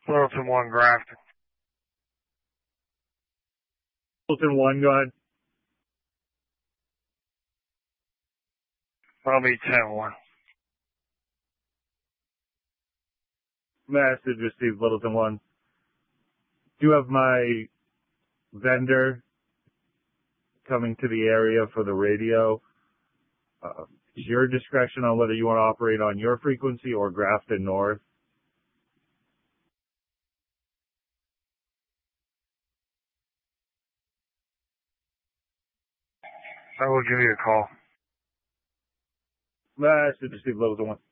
Littleton 1, Grafton. Littleton 1, go ahead. That'll be 10-1. Message received, Littleton 1. Do you have my vendor coming to the area for the radio? It's your discretion on whether you want to operate on your frequency or Grafton North. I will give you a call. Message received, Littleton 1.